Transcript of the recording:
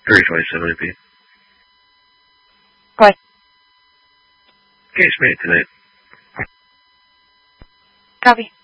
327 AP. Go ahead. Case made tonight. Copy.